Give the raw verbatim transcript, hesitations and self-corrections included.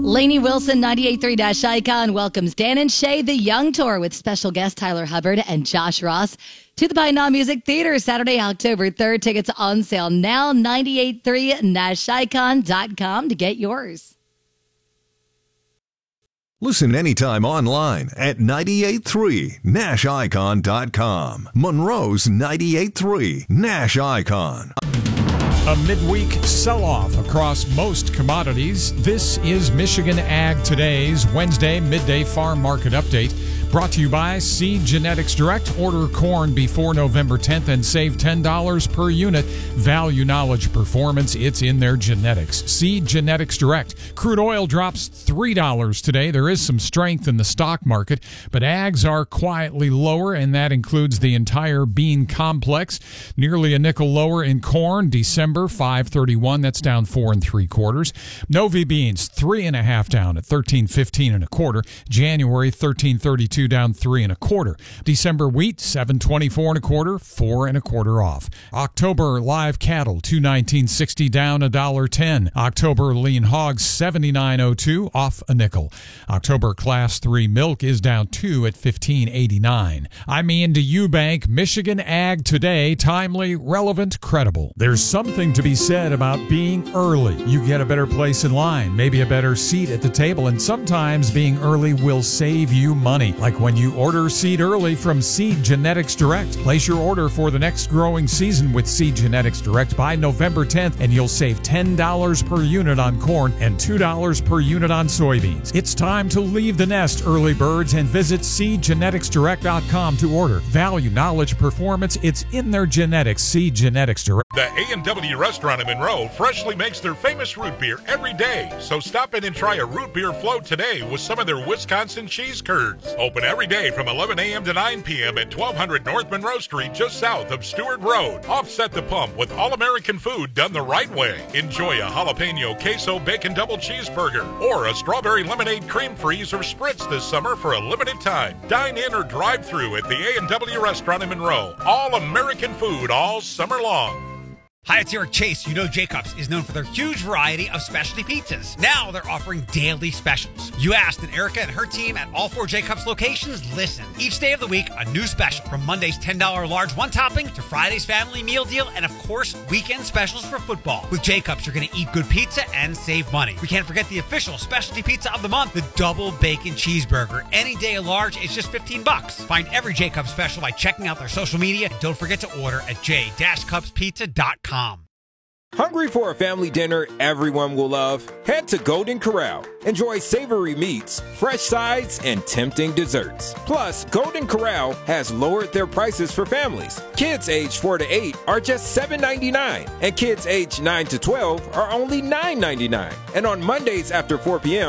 Lainey Wilson, ninety-eight point three Dash Icon, welcomes Dan and Shay, the Young Tour, with special guest Tyler Hubbard and Josh Ross to the Pine Music Theater Saturday, October third. Tickets on sale now, ninety-eight point three nash icon dot com to get yours. Listen anytime online at ninety-eight point three nash icon dot com. Monroe's ninety-eight point three Nash Icon. A midweek sell-off across most commodities. This is Michigan Ag Today's Wednesday midday farm market update, brought to you by Seed Genetics Direct. Order corn before November tenth and save ten dollars per unit. Value, knowledge, performance, it's in their genetics. Seed Genetics Direct. Crude oil drops three dollars today. There is some strength in the stock market, but ags are quietly lower, and that includes the entire bean complex. Nearly a nickel lower in corn. December five thirty-one, that's down four and three quarters. Novi beans three and a half down at thirteen fifteen and a quarter. January thirteen thirty-two down three and a quarter. December wheat seven twenty-four and a quarter, four and a quarter off. October live cattle two nineteen sixty down a dollar ten. October lean hogs seventy-nine oh two off a nickel. October class three milk is down two at fifteen eighty-nine. I'm Ian to Eubank. Michigan Ag Today, timely, relevant, credible. There's something to be said about being early. You get a better place in line, maybe a better seat at the table, and sometimes being early will save you money. Like when you order seed early from Seed Genetics Direct. Place your order for the next growing season with Seed Genetics Direct by November tenth, and you'll save ten dollars per unit on corn and two dollars per unit on soybeans. It's time to leave the nest, early birds, and visit seed genetics direct dot com to order. Value, knowledge, performance, it's in their genetics. Seed Genetics Direct. The A and W restaurant in Monroe freshly makes their famous root beer every day. So stop in and try a root beer float today with some of their Wisconsin cheese curds. Open every day from eleven a.m. to nine p.m. at twelve hundred North Monroe Street, just south of Stewart Road. Offset the pump with all-American food done the right way. Enjoy a jalapeno queso bacon double cheeseburger or a strawberry lemonade cream freeze or spritz this summer for a limited time. Dine in or drive through at the A and W restaurant in Monroe. All-American food all summer long. Hi, it's Eric Chase. You know Jacobs is known for their huge variety of specialty pizzas. Now they're offering daily specials. You asked, and Erica and her team at all four Jacobs locations listen. Each day of the week, a new special. From Monday's ten dollars large one topping to Friday's family meal deal, and of course, weekend specials for football. With Jacobs, you're going to eat good pizza and save money. We can't forget the official specialty pizza of the month, the double bacon cheeseburger. Any day of large is just fifteen bucks. Find every Jacobs special by checking out their social media. And don't forget to order at j dash cubs pizza dot com. Hungry for a family dinner everyone will love? Head to Golden Corral. Enjoy savory meats, fresh sides, and tempting desserts. Plus, Golden Corral has lowered their prices for families. Kids aged four to eight are just seven ninety-nine, and kids aged nine to twelve are only nine ninety-nine. And on Mondays after four p.m.,